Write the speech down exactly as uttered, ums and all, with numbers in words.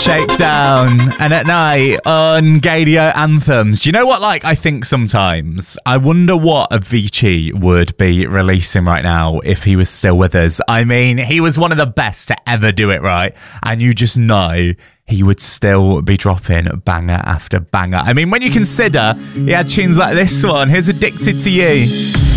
Shakedown, and at night on Gadio Anthems. Do you know what, like, I think sometimes? I wonder what Avicii would be releasing right now if he was still with us. I mean, he was one of the best to ever do it, right? And you just know he would still be dropping banger after banger. I mean, when you consider he had tunes like this one, here's Addicted to You.